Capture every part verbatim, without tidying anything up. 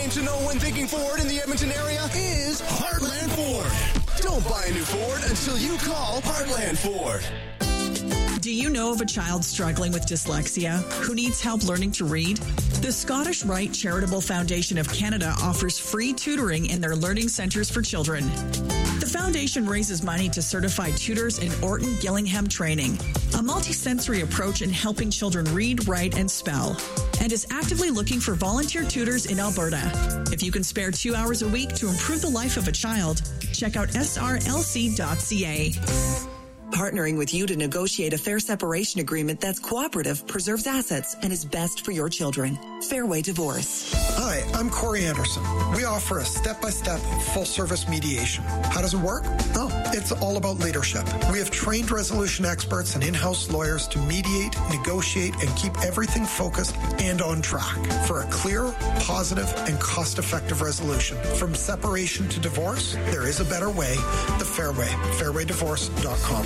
name to know when thinking Ford in the Edmonton area is Heartland Ford. Don't buy a new Ford until you call Heartland Ford. Do you know of a child struggling with dyslexia who needs help learning to read? The Scottish Rite Charitable Foundation of Canada offers free tutoring in their learning centres for children. The foundation raises money to certify tutors in Orton Gillingham training, a multisensory approach in helping children read, write, and spell, and is actively looking for volunteer tutors in Alberta. If you can spare two hours a week to improve the life of a child, check out S R L C dot C A. Partnering with you to negotiate a fair separation agreement that's cooperative, preserves assets, and is best for your children. Fairway Divorce. Hi, I'm Corey Anderson. We offer a step-by-step, full-service mediation. How does it work? Oh, it's all about leadership. We have trained resolution experts and in-house lawyers to mediate, negotiate, and keep everything focused and on track for a clear, positive, and cost-effective resolution. From separation to divorce, there is a better way. The Fairway. fairway divorce dot com.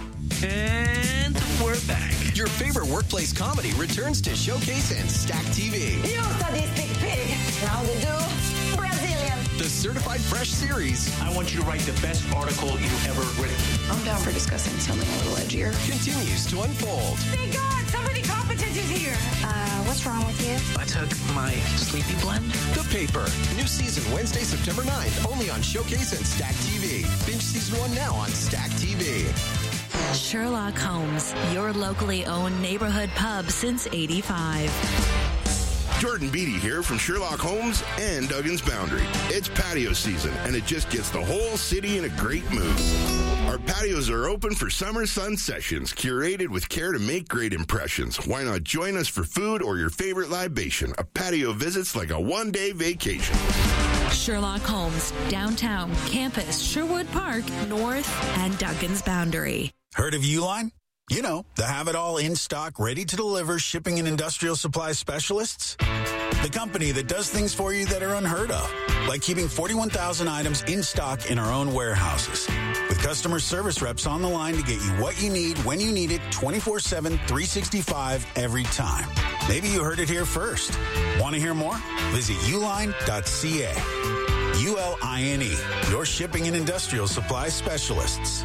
And we're back. Your favorite workplace comedy returns to Showcase and Stack T V. You sadistic pig. How to do? Brazilian. The Certified Fresh series. I want you to write the best article you've ever written. I'm down for discussing something a little edgier. Continues to unfold. Thank God, somebody competent is here. Uh, what's wrong with you? I took my sleepy blend. The Paper. New season Wednesday, September ninth. Only on Showcase and Stack T V. Binge season one now on Stack T V. Sherlock Holmes, your locally owned neighborhood pub since eighty-five. Jordan Beatty here from Sherlock Holmes and Duggan's Boundary. It's patio season, and it just gets the whole city in a great mood. Our patios are open for summer sun sessions, curated with care to make great impressions. Why not join us for food or your favorite libation? A patio visit's like a one-day vacation. Sherlock Holmes, downtown, campus, Sherwood Park, North, and Duggan's Boundary. Heard of Uline? You know, the have-it-all in-stock, ready-to-deliver shipping and industrial supply specialists. The company that does things for you that are unheard of, like keeping forty-one thousand items in stock in our own warehouses. With customer service reps on the line to get you what you need, when you need it, twenty-four seven, three sixty-five, every time. Maybe you heard it here first. Want to hear more? Visit uline dot c a. U L I N E, your shipping and industrial supply specialists.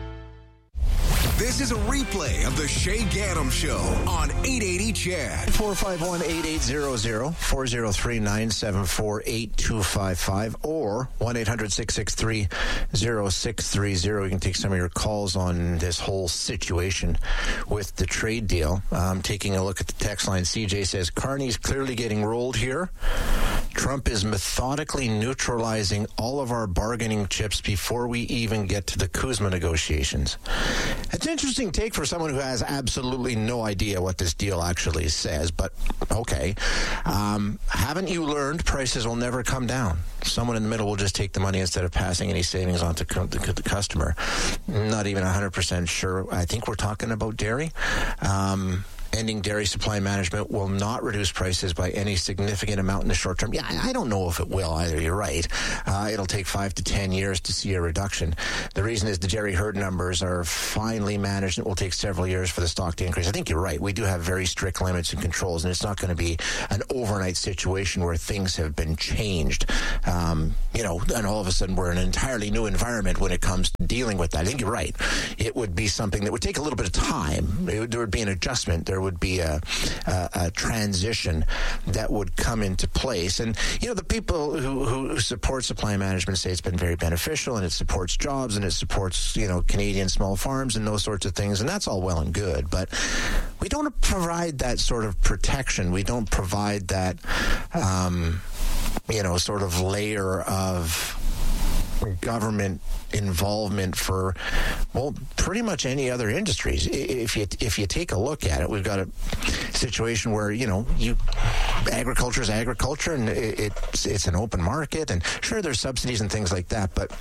This is a replay of the Shay Gaddam Show on eight eighty C H A D. four five one, eight eight zero zero, four zero three, nine seven four, eight two five five, or one eight hundred, six six three, zero six three zero. You can take some of your calls on this whole situation with the trade deal. Um, taking a look at the text line, C J says, Carney's clearly getting rolled here. Trump is methodically neutralizing all of our bargaining chips before we even get to the Kuzma negotiations. It's an interesting take for someone who has absolutely no idea what this deal actually says, but okay. Um, haven't you learned prices will never come down? Someone in the middle will just take the money instead of passing any savings on to the, the customer. Not even one hundred percent sure. I think we're talking about dairy. Um Ending dairy supply management will not reduce prices by any significant amount in the short term. Yeah, I don't know if it will either. You're right. Uh, it'll take five to ten years to see a reduction. The reason is the dairy herd numbers are finely managed. It will take several years for the stock to increase. I think you're right. We do have very strict limits and controls, and it's not going to be an overnight situation where things have been changed. Um, you know, and all of a sudden we're in an entirely new environment when it comes to dealing with that. I think you're right. It would be something that would take a little bit of time. It would, there would be an adjustment. There would be a, a, a transition that would come into place. And, you know, the people who, who support supply management say it's been very beneficial and it supports jobs and it supports, you know, Canadian small farms and those sorts of things. And that's all well and good. But we don't provide that sort of protection. We don't provide that, um, you know, sort of layer of government involvement for, well, pretty much any other industries. If you if you take a look at it, we've got a situation where, you know, you agriculture is agriculture, and it, it's it's an open market, and sure, there's subsidies and things like that, but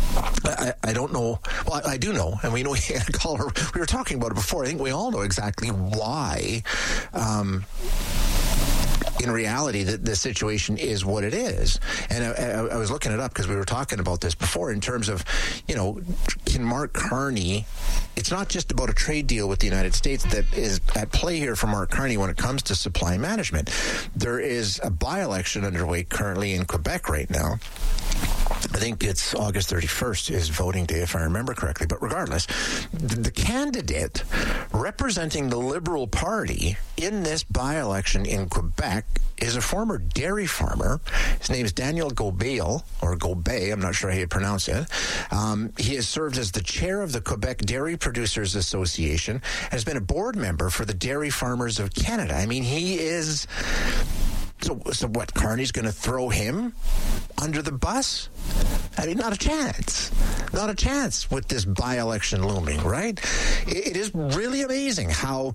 I, I don't know. Well, I, I do know, and we know we had a caller. We were talking about it before. I think we all know exactly why. Um, in reality, the, the situation is what it is. And I, I, I was looking it up because we were talking about this before in terms of, you know, can Mark Carney, it's not just about a trade deal with the United States that is at play here for Mark Carney when it comes to supply management. There is a by-election underway currently in Quebec right now. I think it's August thirty-first is voting day, if I remember correctly. But regardless, the candidate representing the Liberal Party in this by-election in Quebec is a former dairy farmer. His name is Daniel Gobel, or Gobet, I'm not sure how you pronounce it. Um, he has served as the chair of the Quebec Dairy Producers Association and has been a board member for the Dairy Farmers of Canada. I mean, he is... So, so what, Carney's going to throw him under the bus? I mean, not a chance. Not a chance with this by-election looming, right? It, it is really amazing how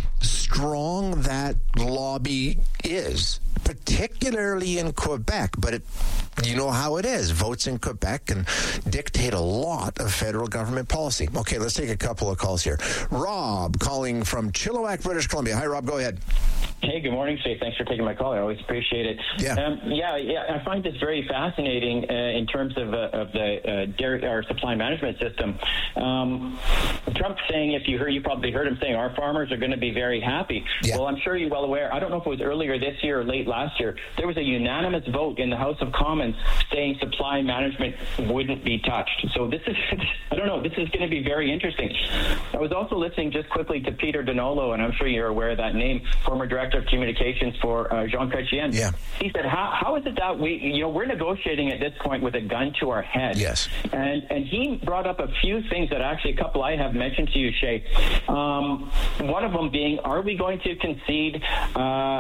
strong that lobby is, particularly in Quebec. But it, you know how it is. Votes in Quebec can dictate a lot of federal government policy. Okay, let's take a couple of calls here. Rob calling from Chilliwack, British Columbia. Hi, Rob. Go ahead. Hey, good morning, Shay. Thanks for taking my call. I always appreciate it. Yeah, um, yeah, yeah. I find this very fascinating uh, in terms of, uh, of the uh, dairy or supply management system. Um, Trump saying, if you heard, you probably heard him saying, our farmers are going to be very happy. Yeah. Well, I'm sure you're well aware. I don't know if it was earlier this year or late last year. There was a unanimous vote in the House of Commons saying supply management wouldn't be touched. So this is, I don't know, this is going to be very interesting. I was also listening just quickly to Peter Donolo, and I'm sure you're aware of that name, former director of communications for uh, Jean Chrétien. Yeah. He said, how, how is it that we, you know, we're negotiating at this point with a gun to our head? Yes. And and he brought up a few things that actually a couple I have mentioned to you, Shay. Um, one of them being, are we going to concede, uh,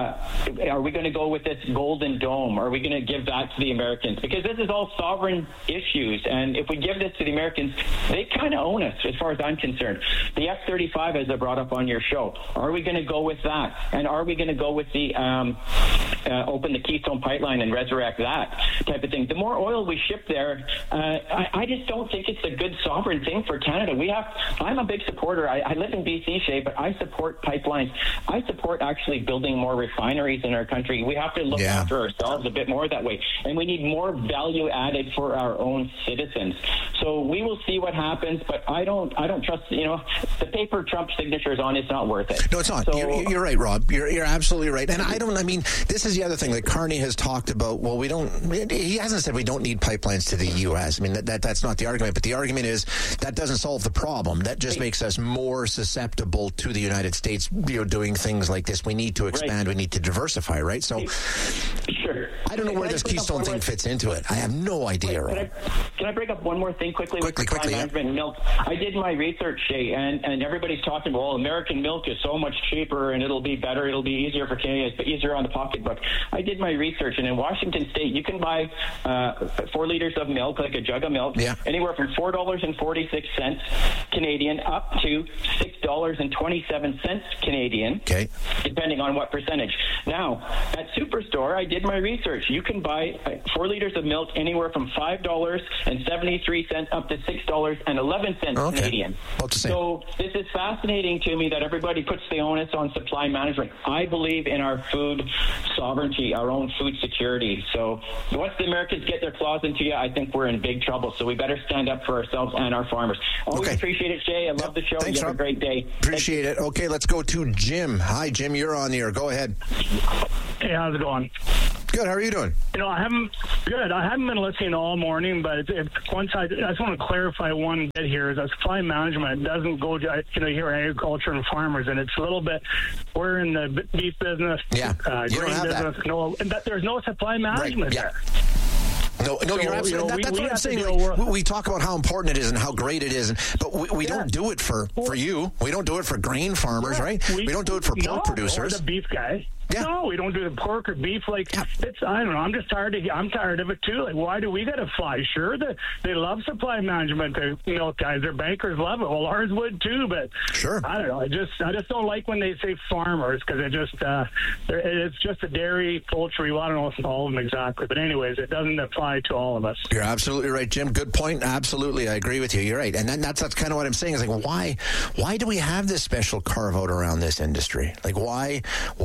are we going to go with this Golden Dome? Are we going to give that to the Americans? Because this is all sovereign issues, and if we give this to the Americans, they kind of own us as far as I'm concerned. The F thirty-five, as I brought up on your show, are we going to go with that? And are we going to go with the um, uh, open the Keystone Pipeline and resurrect that type of thing? The more oil we ship there, uh, I, I just don't think it's a good sovereign thing for Canada. We have. I'm a big supporter. I, I live in B C, Shay, but I support pipelines. I support actually building more refineries in our country. We have to look yeah. after ourselves a bit more that way, and we need more value added for our own citizens. So we will see what happens, but I don't. I don't trust. You know, the paper Trump signature is on. It's not worth it. No, it's not. So, you're, you're right, Rob. You're, you're absolutely right. And I don't. I mean, this is the other thing that Carney has talked about. Well, we don't. He hasn't said we don't need pipelines to the U S. I mean, that, that that's not the argument. But the argument is that doesn't solve the problem. That just makes us more susceptible to the United States, you know, doing things like this. We need to expand. Right. We need to diversify. Right. So, sure. I don't know where this Keystone thing fits into it. I have no idea. Wait, can, I, can I break up one more thing quickly? Quickly, with quickly. Management Yeah. milk. I did my research, Shay, and, and everybody's talking. Well, American milk is so much cheaper, and it'll be better. It'll be easier for Canadians, but easier on the pocketbook. I did my research, and in Washington State, you can buy uh, four liters of milk, like a jug of milk, yeah. anywhere from four dollars and forty-six cents Canadian up to six dollars and twenty-seven cents Canadian, okay. depending on what percentage. Now, at Superstore, I did my research. You can buy four liters of milk anywhere from five dollars and seventy-three cents up to six dollars and eleven cents okay. Canadian. So this is fascinating to me that everybody puts the onus on supply management. I believe in our food sovereignty, our own food security. So once the Americans get their claws into you, I think we're in big trouble. So we better stand up for ourselves and our farmers. Always okay. appreciate it, Jay. I love yep. the show. Thanks, you have Rob. a great day. Appreciate Thanks. it. Okay, let's go to Jim. Hi, Jim. You're on the air. Go ahead. Hey, how's it going? Good. How are you doing? You know, I haven't good. I haven't been listening all morning, but if once I, I just want to clarify one bit here: is that supply management doesn't go to you know here agriculture and farmers, and it's a little bit. We're in the beef business, yeah, uh, you grain don't have business. that. No, and that there's no supply management right. yeah. there. No, no, so, you're absolutely. You know, that, we, that's we what I'm saying. Like, we, we talk about how important it is and how great it is, and, but we, we yeah. don't do it for, for you. We don't do it for grain farmers, yeah. right? We, we don't do it for pork no, producers. Or the beef guy. Yeah. No, we don't do the pork or beef. Like yeah. it's, I don't know. I'm just tired of. I'm tired of it too. Like, why do we got to fly? Sure, the, they love supply management. The milk guys, their bankers love it. Well, ours would too. But sure, I don't know. I just, I just don't like when they say farmers because it just, uh, it's just a dairy, poultry. Well, I don't know if all of them exactly, but anyways, it doesn't apply to all of us. You're absolutely right, Jim. Good point. Absolutely, I agree with you. You're right, and then that's that's kind of what I'm saying. Is like, well, why, why do we have this special carve out around this industry? Like, why, why is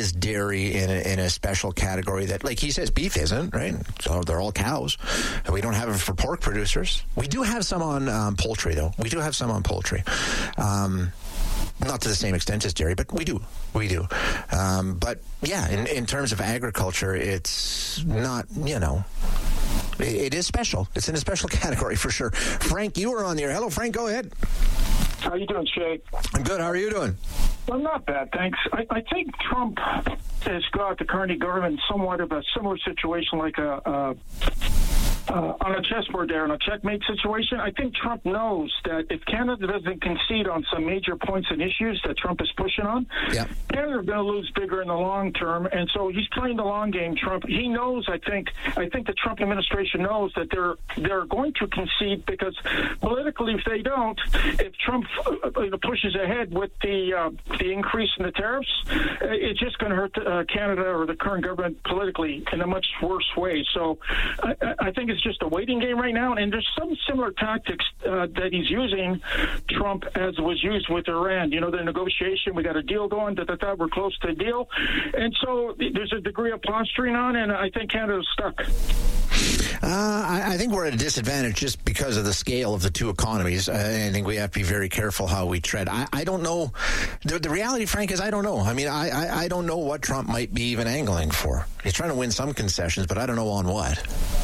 is dairy in a, in a special category that, like he says, beef isn't, right? So they're all cows. And we don't have it for pork producers. We do have some on um, poultry, though. We do have some on poultry. Um, not to the same extent as dairy, but we do. We do. Um, but, yeah, in, in terms of agriculture, it's not, you know... It is special. It's in a special category for sure. Frank, you were on the air. Hello, Frank. Go ahead. How you doing, Shay? I'm good. How are you doing? Well, not bad, thanks. I, I think Trump has got the current government somewhat of a similar situation like a... a Uh, on a chessboard there, on a checkmate situation. I think Trump knows that if Canada doesn't concede on some major points and issues that Trump is pushing on, yeah. Canada is going to lose bigger in the long term. And so he's playing the long game, Trump. He knows, I think, I think the Trump administration knows that they're they're going to concede because politically, if they don't, if Trump uh, you know, pushes ahead with the uh, the increase in the tariffs, uh, it's just going to hurt uh, Canada or the current government politically in a much worse way. So I, I think it's just a waiting game right now, and there's some similar tactics uh, that he's using, Trump, as was used with Iran. You know, the negotiation, we got a deal going, that that, that we're close to a deal, and so there's a degree of posturing on, and I think Canada's stuck. Uh, I, I think we're at a disadvantage just because of the scale of the two economies. Uh, I think we have to be very careful how we tread. I, I don't know. The, the reality, Frank, is I don't know. I mean, I, I, I don't know what Trump might be even angling for. He's trying to win some concessions, but I don't know on what.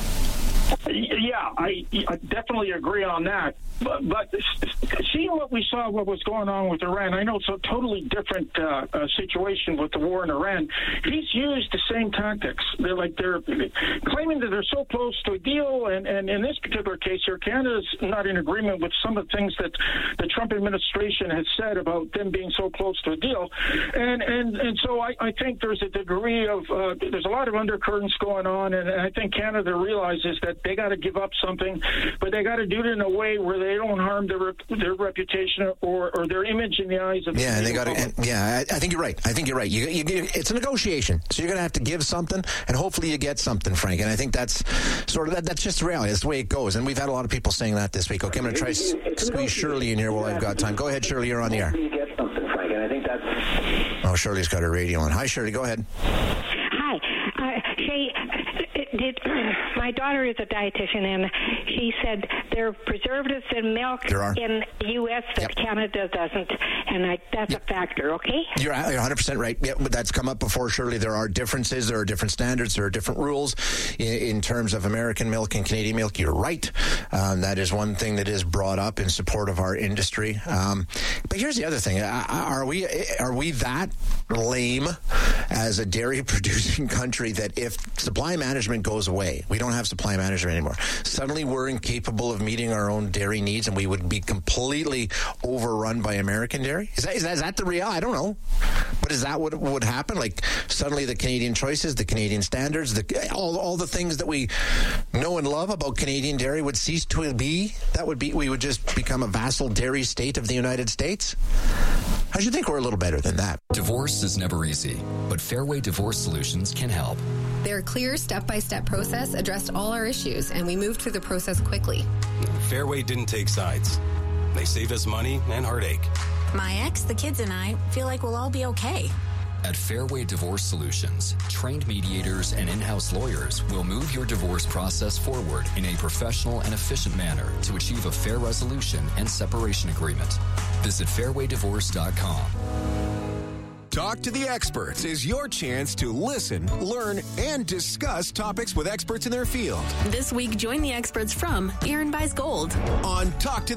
Yeah, I, I definitely agree on that. But, but seeing what we saw, what was going on with Iran, I know it's a totally different uh, uh, situation with the war in Iran. He's used the same tactics. They're like they're claiming that they're so close to a deal, and, and in this particular case here, Canada's not in agreement with some of the things that the Trump administration has said about them being so close to a deal. And and, and so I, I think there's a degree of uh, there's a lot of undercurrents going on, and I think Canada realizes that they got to give up something, but they got to do it in a way where they don't harm their their reputation or, or their image in the eyes of the yeah, and they got to. Yeah, I, I think you're right. I think you're right. You, you, it's a negotiation, so you're going to have to give something, and hopefully you get something, Frank. And I think that's sort of that, that's just the reality. That's the way it goes. And we've had a lot of people saying that this week. Okay, I'm going to try to squeeze Shirley in here while I've got time. Go ahead, Shirley. You're on the air. You get something, Frank, and I think that's. Oh, Shirley's got her radio on. Hi, Shirley. Go ahead. Hi, uh, Shay. Did my daughter is a dietitian, and she said there are preservatives in milk in the U S that yep. Canada doesn't, and I, that's yep. a factor, okay? You're, you're one hundred percent right. Yeah, but that's come up before, Shirley. There are differences, there are different standards, there are different rules in, in terms of American milk and Canadian milk. You're right. Um, that is one thing that is brought up in support of our industry. Um, but here's the other thing. Are we, are we that lame as a dairy-producing country that if supply management goes away, we don't have supply management anymore, suddenly we're incapable of meeting our own dairy needs and we would be completely overrun by American dairy? Is that, is that, is that the real? I don't know. But is that what would happen? Like suddenly the Canadian choices, the Canadian standards, the, all, all the things that we know and love about Canadian dairy would cease to be? That would be, we would just become a vassal dairy state of the United States? I should think we're a little better than that. Divorce is never easy, but Fairway Divorce Solutions can help. Their clear step-by-step process addressed all our issues, and we moved through the process quickly. Fairway didn't take sides. They saved us money and heartache. My ex, the kids, and I feel like we'll all be okay. At Fairway Divorce Solutions, trained mediators and in-house lawyers will move your divorce process forward in a professional and efficient manner to achieve a fair resolution and separation agreement. Visit fairway divorce dot com. Talk to the Experts is your chance to listen, learn, and discuss topics with experts in their field. This week, join the experts from Aaron Buys Gold on Talk to